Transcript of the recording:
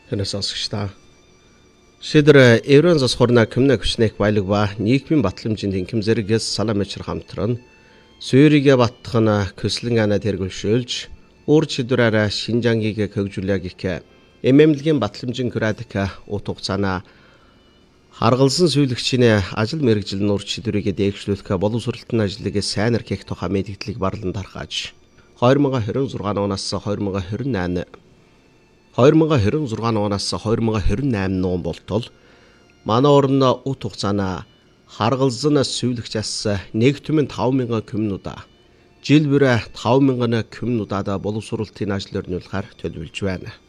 Тэнэс сонсогчдаа. Шидэр Еврон засхорна кэмнэ хүчнэх баялаг ба нийгмийн батламжийн тэнхим зэрэгээс салам ачир хамтран Сүүригэ баттахна көслэн ана тэргүүлшүүлж өөр шидвэраараа Шинжангийг хөгжүүлэх гэх эмэмлэгийн батламжийн градика утгацаана харгалзан сүйлагчийн ажил мэргэжил нуур шидвэрийг дээгшлүүлэх боловсролтын ажлыг сайнэр хийх тухай мэдээллийг барлан тархаж 2026 оноос 2026 оноос 2028 он болтол манай орн ут хугацаана харгалзан сүйлагчаас нэгтмэн 5,000 км-нуудаа жил бүрэ 5,000 км-нуудаа боловсролтын ажлаар нүүлэхээр төлөвлөж байна.